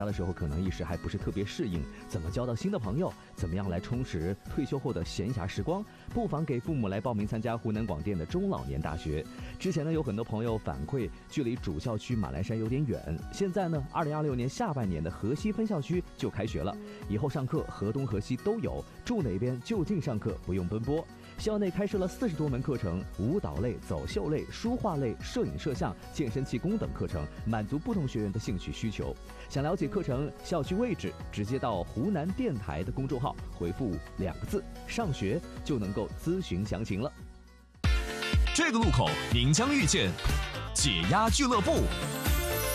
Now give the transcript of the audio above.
的时候可能一时还不是特别适应，怎么交到新的朋友，怎么样来充实退休后的闲暇时光，不妨给父母来报名参加湖南广电的中老年大学。之前呢，有很多朋友反馈距离主校区马栏山有点远，现在呢，2026年下半年的河西分校区就开学了，以后上课河东河西都有，住哪边就近上课，不用奔波。校内开设了40多门课程，舞蹈类、走秀类、书画类、摄影摄像、健身气功等课程，满足不同学员的兴趣需求。想了解课程、校区位置，直接到湖南电台的公众号回复2个字“上学”就能够咨询详情了。 这个路口您将遇见解压俱乐部。